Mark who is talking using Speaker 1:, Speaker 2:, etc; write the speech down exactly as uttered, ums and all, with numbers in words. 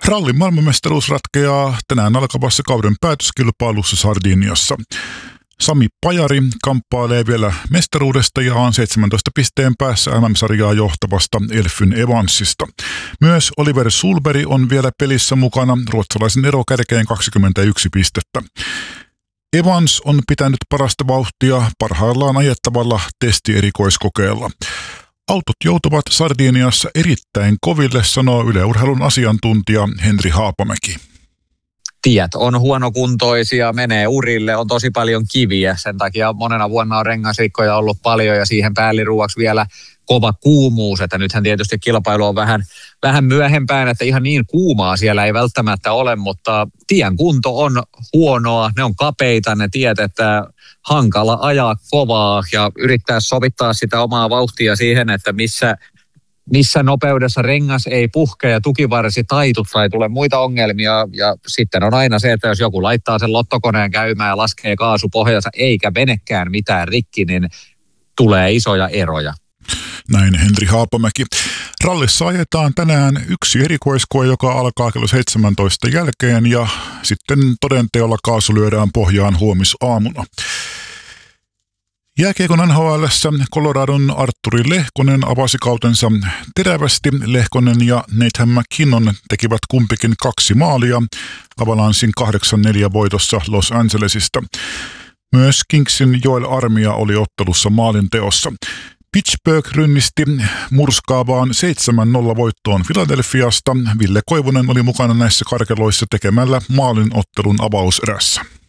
Speaker 1: Rallin maailmanmestaruus ratkeaa tänään alkavassa kauden päätöskilpailussa Sardiniassa. Sami Pajari kamppailee vielä mestaruudesta ja on seitsemäntoista pisteen päässä M M-sarjaa johtavasta Elfyn Evansista. Myös Oliver Sulberg on vielä pelissä mukana, ruotsalaisen ero kärkeen kaksikymmentäyksi pistettä. Evans on pitänyt parasta vauhtia parhaillaan ajettavalla testierikoiskokeella. Autot joutuvat Sardiniassa erittäin koville, sanoo Yle Urheilun asiantuntija Henri Haapamäki.
Speaker 2: Tiet on huonokuntoisia, menee urille, on tosi paljon kiviä. Sen takia monena vuonna on rengasrikkoja ollut paljon ja siihen päälliruuaksi vielä kova kuumuus. Että nythän tietysti kilpailu on vähän, vähän myöhempään, että ihan niin kuumaa siellä ei välttämättä ole, mutta tien kunto on huonoa. Ne on kapeita ne tiet, että hankala ajaa kovaa ja yrittää sovittaa sitä omaa vauhtia siihen, että missä... missä nopeudessa rengas ei puhke ja tukivarsi taitu tai tule muita ongelmia. Ja sitten on aina se, että jos joku laittaa sen lottokoneen käymään ja laskee kaasupohjansa eikä menekään mitään rikki, niin tulee isoja eroja.
Speaker 1: Näin Henri Haapamäki. Rallissa ajetaan tänään yksi erikoiskoe, joka alkaa kello seitsemäntoista jälkeen ja sitten todenteolla kaasu lyödään pohjaan huomisaamuna. Jääkiekon N H L:ssä Coloradon Artturi Lehkonen avasi kautensa terävästi. Lehkonen ja Nathan McKinnon tekivät kumpikin kaksi maalia Avalanssin kahdeksan neljä voitossa Los Angelesista. Myös Kingsin Joel Armia oli ottelussa maalinteossa. Pittsburgh rynnisti murskaavaan seitsemän nolla voittoon Philadelphiasta. Ville Koivunen oli mukana näissä karkeloissa tekemällä maalin ottelun avauserässä.